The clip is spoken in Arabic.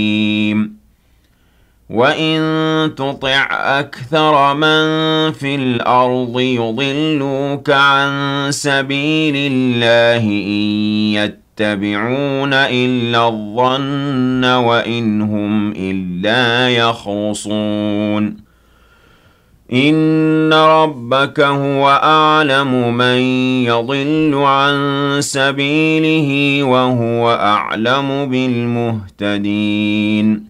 وَإِن تُطِعْ أَكْثَرَ مَن فِي الْأَرْضِ يُضِلُّوكَ عَن سَبِيلِ اللَّهِ إِن يَتَّبِعُونَ إِلَّا الظَّنَّ وَإِنْ هُمْ إِلَّا يَخْرُصُونَ إِنَّ رَبَّكَ هُوَ أَعْلَمُ مَن يَضِلُّ عَن سَبِيلِهِ وَهُوَ أَعْلَمُ بِالْمُهْتَدِينَ